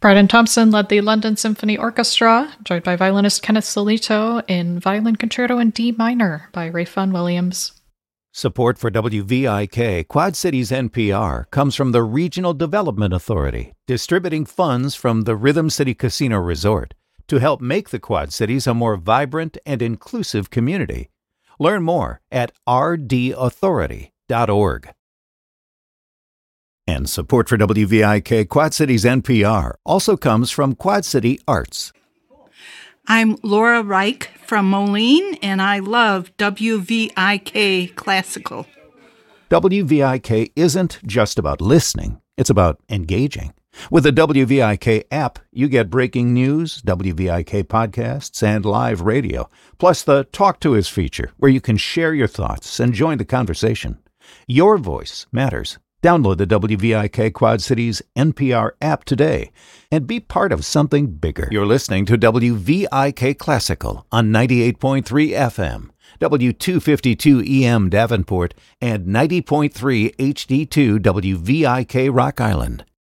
Brandon Thompson led the London Symphony Orchestra, joined by violinist Kenneth Solito in Violin Concerto in D minor by Ralph Vaughan Williams. Support for WVIK Quad Cities NPR comes from the Regional Development Authority, distributing funds from the Rhythm City Casino Resort to help make the Quad Cities a more vibrant and inclusive community. Learn more at rdauthority.org. And support for WVIK Quad Cities NPR also comes from Quad City Arts. I'm Laura Reich from Moline, and I love WVIK Classical. WVIK isn't just about listening, it's about engaging. With the WVIK app, you get breaking news, WVIK podcasts, and live radio, plus the Talk to Us feature, where you can share your thoughts and join the conversation. Your voice matters. Download the WVIK Quad Cities NPR app today and be part of something bigger. You're listening to WVIK Classical on 98.3 FM, W252 EM Davenport, and 90.3 HD2 WVIK Rock Island.